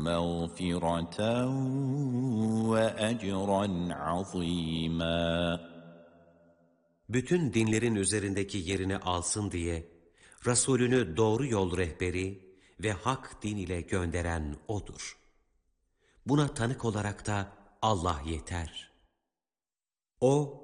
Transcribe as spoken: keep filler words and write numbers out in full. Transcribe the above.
مَغْفِرَةً وَأَجْرًا عَظِيمًا. Bütün dinlerin üzerindeki yerini alsın diye, Resulünü doğru yol rehberi ve hak din ile gönderen O'dur. Buna tanık olarak da Allah yeter. O,